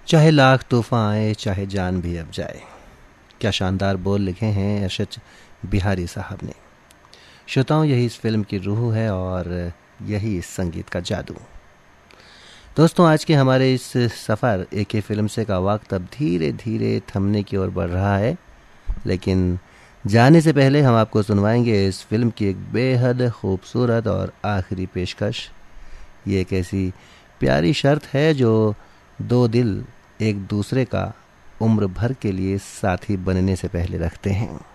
चाहे लाख तूफान आए, चाहे जान भी अब जाए। क्या शानदार बोल लिखे हैं अरशद बिहारी साहब ने। श्रोताओं, यही इस फिल्म की रूह है और यही इस संगीत का जादू। दोस्तों, आज के हमारे इस सफ़र एक ही फिल्म से का वक्त अब धीरे धीरे थमने की ओर बढ़ रहा है, लेकिन जाने से पहले हम आपको सुनवाएंगे इस फिल्म की एक बेहद खूबसूरत और आखिरी पेशकश। ये एक ऐसी प्यारी शर्त है जो दो दिल एक दूसरे का उम्र भर के लिए साथी बनने से पहले रखते हैं।